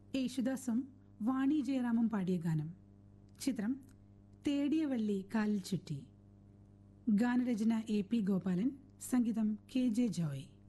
യേശുദാസും വാണി ജയറാമും പാടിയ ഗാനം. ചിത്രം തേടിയ വള്ളി കാലിൽ ചുറ്റി. ഗാനരചന AP ഗോപാലൻ, സംഗീതം KJ ജോയ്.